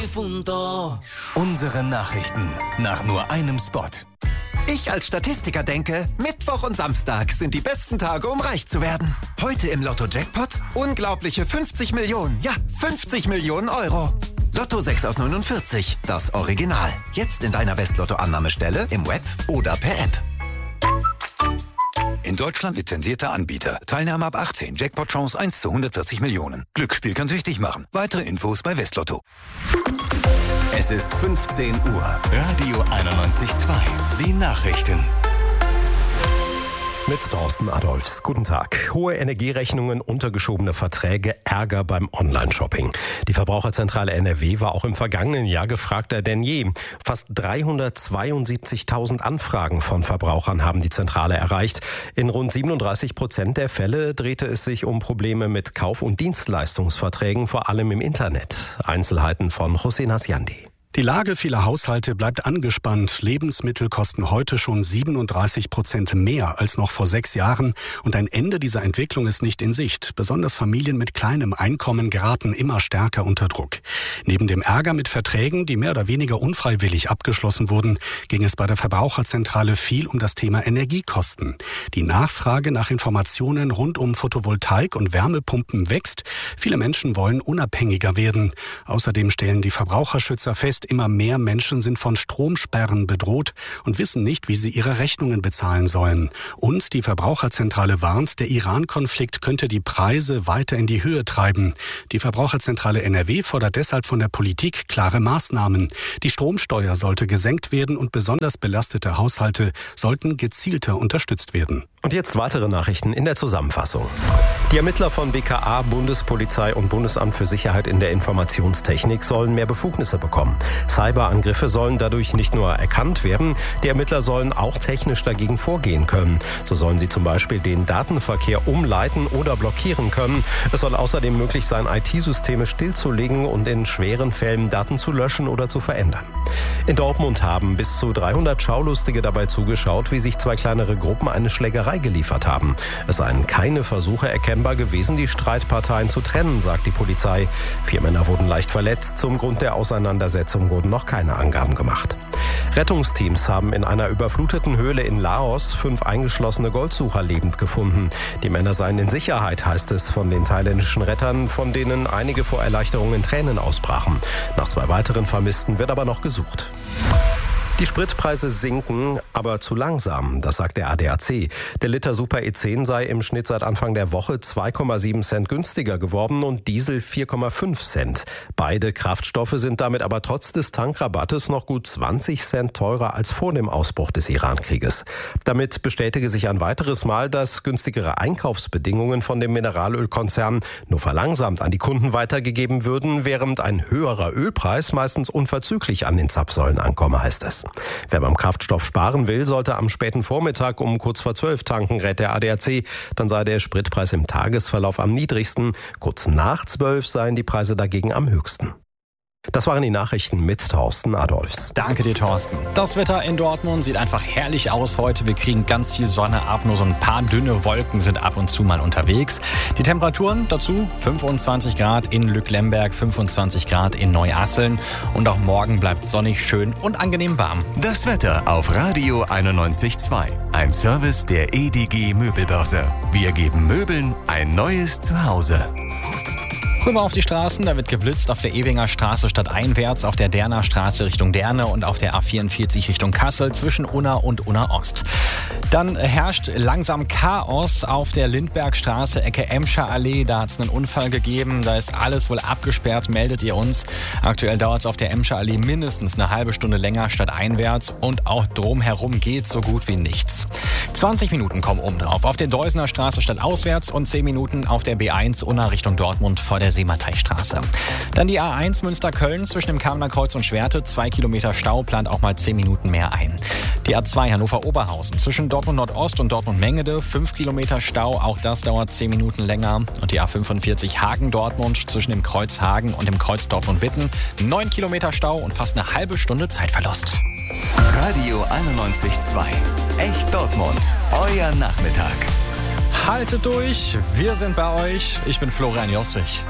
Unsere Nachrichten nach nur einem Spot. Ich als Statistiker denke, Mittwoch und Samstag sind die besten Tage, um reich zu werden. Heute im Lotto-Jackpot unglaubliche 50 Millionen. Ja, 50 Millionen Euro. Lotto 6 aus 49, das Original. Jetzt in deiner Westlotto-Annahmestelle, im Web oder per App. In Deutschland lizenzierter Anbieter. Teilnahme ab 18. Jackpot-Chance 1 zu 140 Millionen. Glücksspiel kann süchtig machen. Weitere Infos bei Westlotto. Es ist 15 Uhr. Radio 91.2. Die Nachrichten. Mit Thorsten Adolfs. Guten Tag. Hohe Energierechnungen, untergeschobene Verträge, Ärger beim Online-Shopping. Die Verbraucherzentrale NRW war auch im vergangenen Jahr gefragter denn je. Fast 372.000 Anfragen von Verbrauchern haben die Zentrale erreicht. In rund 37% der Fälle drehte es sich um Probleme mit Kauf- und Dienstleistungsverträgen, vor allem im Internet. Einzelheiten von Hossein Hasyandi. Die Lage vieler Haushalte bleibt angespannt. Lebensmittel kosten heute schon 37% mehr als noch vor 6 Jahren. Und ein Ende dieser Entwicklung ist nicht in Sicht. Besonders Familien mit kleinem Einkommen geraten immer stärker unter Druck. Neben dem Ärger mit Verträgen, die mehr oder weniger unfreiwillig abgeschlossen wurden, ging es bei der Verbraucherzentrale viel um das Thema Energiekosten. Die Nachfrage nach Informationen rund um Photovoltaik und Wärmepumpen wächst. Viele Menschen wollen unabhängiger werden. Außerdem stellen die Verbraucherschützer fest, immer mehr Menschen sind von Stromsperren bedroht und wissen nicht, wie sie ihre Rechnungen bezahlen sollen. Und die Verbraucherzentrale warnt, der Iran-Konflikt könnte die Preise weiter in die Höhe treiben. Die Verbraucherzentrale NRW fordert deshalb von der Politik klare Maßnahmen. Die Stromsteuer sollte gesenkt werden und besonders belastete Haushalte sollten gezielter unterstützt werden. Und jetzt weitere Nachrichten in der Zusammenfassung. Die Ermittler von BKA, Bundespolizei und Bundesamt für Sicherheit in der Informationstechnik sollen mehr Befugnisse bekommen. Cyberangriffe sollen dadurch nicht nur erkannt werden, die Ermittler sollen auch technisch dagegen vorgehen können. So sollen sie zum Beispiel den Datenverkehr umleiten oder blockieren können. Es soll außerdem möglich sein, IT-Systeme stillzulegen und in schweren Fällen Daten zu löschen oder zu verändern. In Dortmund haben bis zu 300 Schaulustige dabei zugeschaut, wie sich 2 kleinere Gruppen eine Schlägerei geliefert haben. Es seien keine Versuche erkennbar gewesen, die Streitparteien zu trennen, sagt die Polizei. 4 Männer wurden leicht verletzt. Zum Grund der Auseinandersetzung wurden noch keine Angaben gemacht. Rettungsteams haben in einer überfluteten Höhle in Laos 5 eingeschlossene Goldsucher lebend gefunden. Die Männer seien in Sicherheit, heißt es von den thailändischen Rettern, von denen einige vor Erleichterung in Tränen ausbrachen. Nach 2 weiteren Vermissten wird aber noch gesucht. Die Spritpreise sinken, aber zu langsam, das sagt der ADAC. Der Liter Super E10 sei im Schnitt seit Anfang der Woche 2,7 Cent günstiger geworden und Diesel 4,5 Cent. Beide Kraftstoffe sind damit aber trotz des Tankrabattes noch gut 20 Cent teurer als vor dem Ausbruch des Iran-Krieges. Damit bestätige sich ein weiteres Mal, dass günstigere Einkaufsbedingungen von dem Mineralölkonzern nur verlangsamt an die Kunden weitergegeben würden, während ein höherer Ölpreis meistens unverzüglich an den Zapfsäulen ankomme, heißt es. Wer beim Kraftstoff sparen will, sollte am späten Vormittag um kurz vor 12 tanken, rät der ADAC. Dann sei der Spritpreis im Tagesverlauf am niedrigsten. Kurz nach 12 seien die Preise dagegen am höchsten. Das waren die Nachrichten mit Thorsten Adolfs. Danke dir, Thorsten. Das Wetter in Dortmund sieht einfach herrlich aus heute. Wir kriegen ganz viel Sonne ab, nur so ein paar dünne Wolken sind ab und zu mal unterwegs. Die Temperaturen dazu 25 Grad in Lücklemberg, 25 Grad in Neuasseln. Und auch morgen bleibt sonnig, schön und angenehm warm. Das Wetter auf Radio 91.2. Ein Service der EDG Möbelbörse. Wir geben Möbeln ein neues Zuhause. Rüber auf die Straßen, da wird geblitzt auf der Ewinger Straße stadteinwärts, auf der Derner Straße Richtung Derne und auf der A44 Richtung Kassel zwischen Unna und Unna Ost. Dann herrscht langsam Chaos auf der Lindbergstraße, Ecke Emscher Allee. Da hat es einen Unfall gegeben, da ist alles wohl abgesperrt, meldet ihr uns. Aktuell dauert es auf der Emscher Allee mindestens eine halbe Stunde länger stadteinwärts und auch drumherum geht so gut wie nichts. 20 Minuten kommen obendrauf auf der Deusener Straße stadtauswärts und 10 Minuten auf der B1 Unna Richtung Dortmund vor der Seemateichstraße. Dann die A1 Münster-Köln zwischen dem Kamener Kreuz und Schwerte. 2 Kilometer Stau, plant auch mal 10 Minuten mehr ein. Die A2 Hannover-Oberhausen zwischen Dortmund Nordost und Dortmund Mengede. 5 Kilometer Stau, auch das dauert 10 Minuten länger. Und die A45 Hagen-Dortmund zwischen dem Kreuz Hagen und dem Kreuz Dortmund-Witten. 9 Kilometer Stau und fast eine halbe Stunde Zeitverlust. Radio 91.2. Echt Dortmund. Euer Nachmittag. Haltet durch, wir sind bei euch. Ich bin Florian Jostrich.